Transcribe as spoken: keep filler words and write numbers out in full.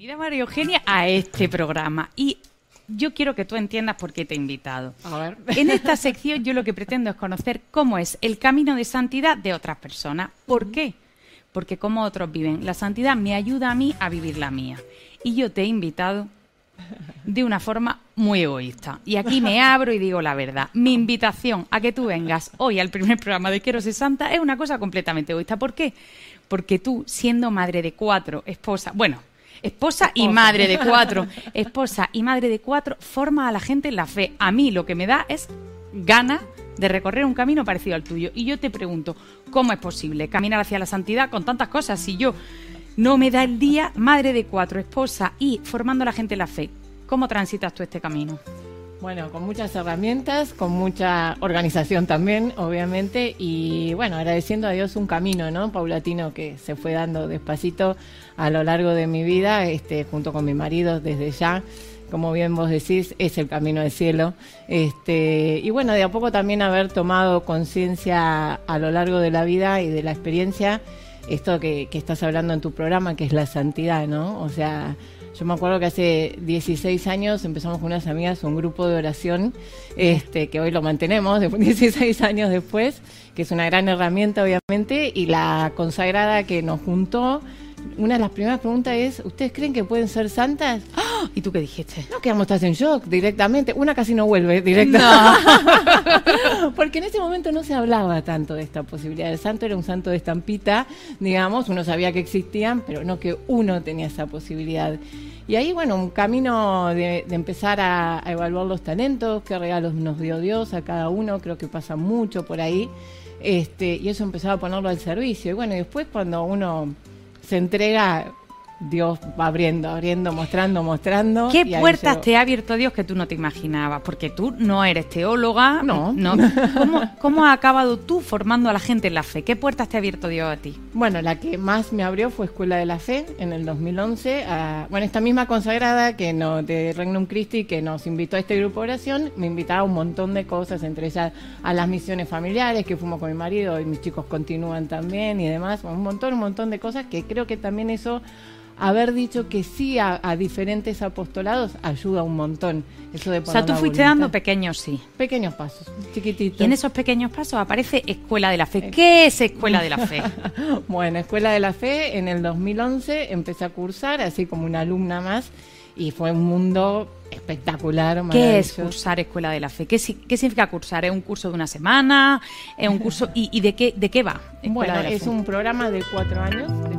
Bienvenida, María Eugenia, a este programa. Y yo quiero que tú entiendas por qué te he invitado. A ver. En esta sección yo lo que pretendo es conocer cómo es el camino de santidad de otras personas. ¿Por qué? Porque como otros viven la santidad me ayuda a mí a vivir la mía. Y yo te he invitado de una forma muy egoísta. Y aquí me abro y digo la verdad. Mi invitación a que tú vengas hoy al primer programa de Quiero ser santa es una cosa completamente egoísta. ¿Por qué? Porque tú, siendo madre de cuatro, esposa... Bueno... Esposa y madre de cuatro, esposa y madre de cuatro, forma a la gente en la fe. A mí lo que me da es ganas de recorrer un camino parecido al tuyo. Y yo te pregunto, ¿cómo es posible caminar hacia la santidad con tantas cosas? Si yo no me da el día, madre de cuatro, esposa y formando a la gente en la fe, ¿cómo transitas tú este camino? Bueno, con muchas herramientas, con mucha organización también, obviamente, y bueno, agradeciendo a Dios un camino, ¿no? Paulatino que se fue dando despacito a lo largo de mi vida, este, junto con mi marido desde ya, como bien vos decís, es el camino del cielo. Este, y bueno, de a poco también haber tomado conciencia a lo largo de la vida y de la experiencia, esto que, que estás hablando en tu programa, que es la santidad, ¿no? O sea... Yo me acuerdo que hace dieciséis años empezamos con unas amigas un grupo de oración, este, que hoy lo mantenemos, dieciséis años después, que es una gran herramienta obviamente, y la consagrada que nos juntó, una de las primeras preguntas es, ¿ustedes creen que pueden ser santas? ¡Oh! ¿Y tú qué dijiste? No, quedamos todas en shock directamente, una casi no vuelve directamente. No. Porque en ese momento no se hablaba tanto de esta posibilidad. El santo era un santo de estampita, digamos, uno sabía que existían, pero no que uno tenía esa posibilidad. Y ahí, bueno, un camino de, de empezar a, a evaluar los talentos, qué regalos nos dio Dios a cada uno, creo que pasa mucho por ahí, este, y eso empezaba a ponerlo al servicio. Y bueno, y después cuando uno se entrega, Dios va abriendo, abriendo, mostrando, mostrando. ¿Qué puertas te ha abierto Dios que tú no te imaginabas? Porque tú no eres teóloga. No. no. ¿Cómo, ¿Cómo has acabado tú formando a la gente en la fe? ¿Qué puertas te ha abierto Dios a ti? Bueno, la que más me abrió fue Escuela de la Fe en el dos mil once. A, bueno, esta misma consagrada que no, de Regnum Christi que nos invitó a este grupo de oración, me invitaba a un montón de cosas, entre ellas a las misiones familiares que fuimos con mi marido y mis chicos continúan también y demás. Un montón, un montón de cosas que creo que también eso... Haber dicho que sí a, a diferentes apostolados ayuda un montón. Eso de o sea, tú fuiste dando pequeños sí. Pequeños pasos, chiquititos. Y en esos pequeños pasos aparece Escuela de la Fe. ¿Qué es Escuela de la Fe? Bueno, Escuela de la Fe en el dos mil once empecé a cursar, así como una alumna más, y fue un mundo espectacular, ¿Qué es cursar Escuela de la Fe? ¿Qué, ¿Qué significa cursar? ¿Es un curso de una semana? ¿Es un curso? ¿Y, y de qué de qué va? Bueno, es un programa de cuatro años